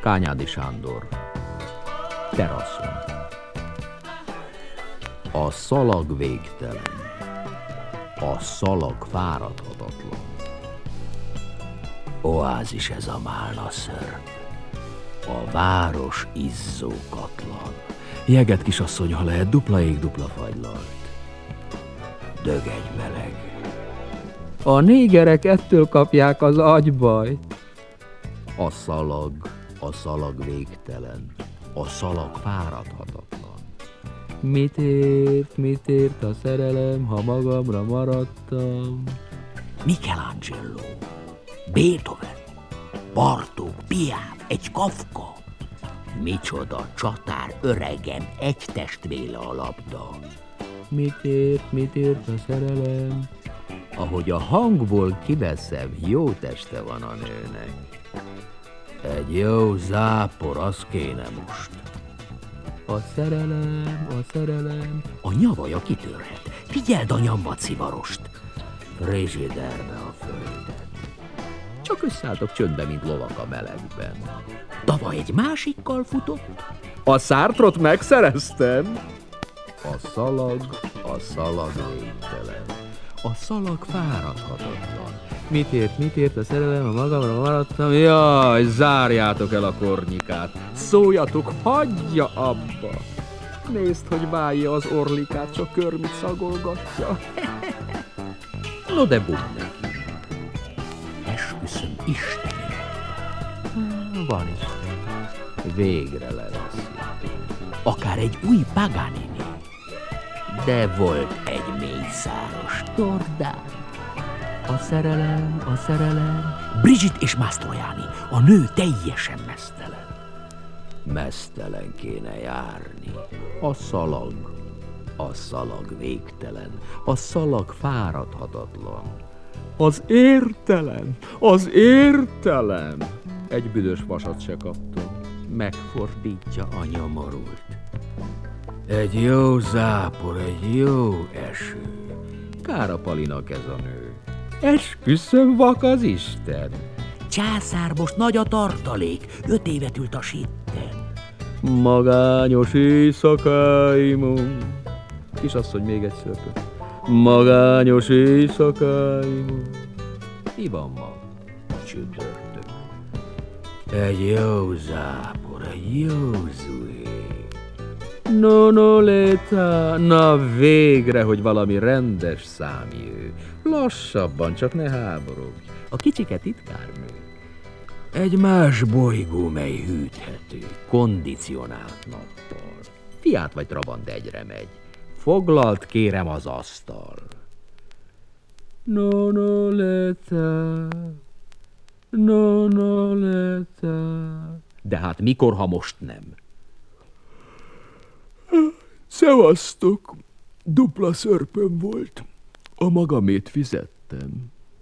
Kányádi Sándor. Teraszon. A szalag végtelen. A szalag fáradhatatlan. Oázis ez a málna szörp. A város izzókatlan. Jeget, kisasszony, ha lehet, dupla ég, dupla fagylalt. Dögegy meleg. A négerek ettől kapják az agybajt. A szalag végtelen. A szalag fáradhatatlan. Mit ért a szerelem, ha magamra maradtam? Michelangelo, Beethoven, Bartók, Piaf, egy Kafka. Micsoda csatár, öregem, egy testvéle a labda. Mit ért a szerelem? Ahogy a hangból kiveszem, jó teste van a nőnek. Egy jó zápor, az kéne most. A szerelem, a nyavaja kitörhet. Figyeld a nyambat szivarost. Frizsiderbe a földet. Csak összeálltok csöndbe, mint lovak a melegben. Tavaly egy másikkal futott. A Sartrot megszereztem. A szalag végtelen. A szalag fáradhatatlan. Mit ért a szerelem, ha magamra maradtam? Jaj, zárjátok el a kornyikát. Szóljatok, hagyja abba. Nézd, hogy válja az orlikát, csak körmit szagolgatja. No de bum neki. Esküszöm Istenért. Van Isten. Végre leveszi. Akár egy új Paganini. De volt egy mélyszáros Tordán. A szerelem. Brigitte és Mastroianni. A nő teljesen meztelen. Meztelen kéne járni. A szalag végtelen. A szalag fáradhatatlan. Az értelem. Egy büdös vasat se kaptam. Megfordítja a nyomorult. Egy jó zápor, egy jó eső. Kár a Palinak ez a nő. Esküszöm, vak az Isten. Császár most nagy a tartalék, 5 évet ült a sitten. Magányos éjszakáimon. Kisasszony, még egy szörpöt. Magányos éjszakáimon. Mi van ma? Csütörtök. Egy jó zápor, egy jó zúj. No, léta. Na végre, hogy valami rendes számjő. Lassabban, csak ne háborogj. A kicsike titkárnő. Egy más bolygó, mely hűthető, kondicionált nappal. Fiat vagy Trabant egyre megy. Foglalt kérem az asztal. No, léta. De hát mikor, ha most nem? Szevasztok, dupla szörpöm volt. A magamét fizettem.